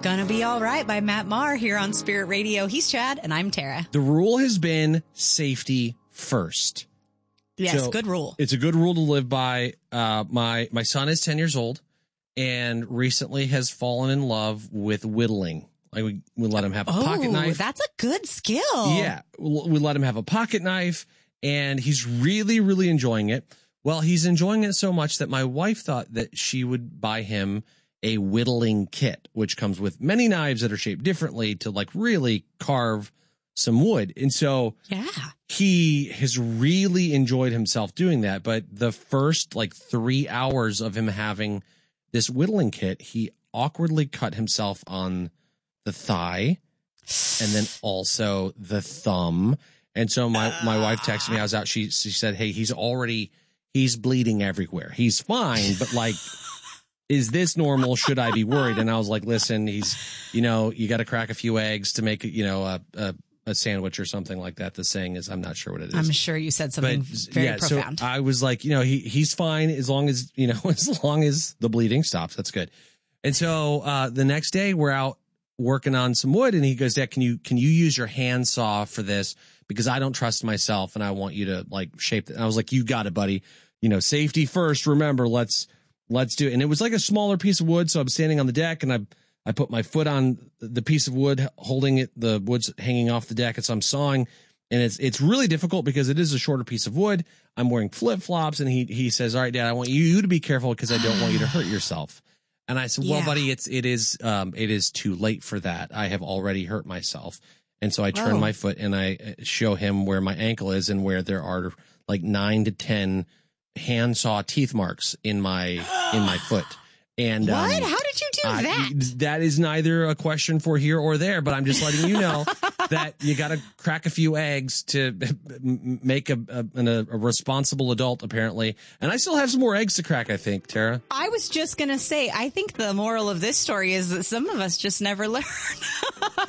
Gonna Be All Right by Matt Maher here on Spirit Radio. He's Chad and I'm Tara. The rule has been safety first. Yes, good rule. It's a good rule to live by. My son is 10 years old and recently has fallen in love with whittling. Like we let him have a pocket knife. That's a good skill. Yeah. We let him have a pocket knife and he's really, really enjoying it. Well, he's enjoying it so much that my wife thought that she would buy him a whittling kit, which comes with many knives that are shaped differently to like really carve some wood. And so he has really enjoyed himself doing that. But the first like 3 hours of him having this whittling kit, he awkwardly cut himself on the thigh and then also the thumb. And so my wife texted me, I was out. She said, hey, he's bleeding everywhere. He's fine, but like, is this normal? Should I be worried? And I was like, listen, you got to crack a few eggs to make, a sandwich or something like that. The saying is, I'm not sure what it is. I'm sure you said something very profound. So I was like, he's fine as long as, as long as the bleeding stops. That's good. And so, the next day we're out working on some wood and he goes, Dad, can you use your handsaw for this? Because I don't trust myself and I want you to like shape it. And I was like, you got it, buddy. Safety first. Remember, let's do it. And it was like a smaller piece of wood. So I'm standing on the deck and I put my foot on the piece of wood, holding it, the wood's hanging off the deck. And so I'm sawing and it's really difficult because it is a shorter piece of wood. I'm wearing flip flops and he says, all right, Dad, I want you to be careful because I don't want you to hurt yourself. And I said, well, buddy, it is too late for that. I have already hurt myself. And so I turn my foot and I show him where my ankle is and where there are like 9 to 10 handsaw teeth marks in my foot. And what? How did you do that? That is neither a question for here or there, but I'm just letting you know that you got to crack a few eggs to make a responsible adult, apparently. And I still have some more eggs to crack, I think, Tara. I was just going to say, I think the moral of this story is that some of us just never learn.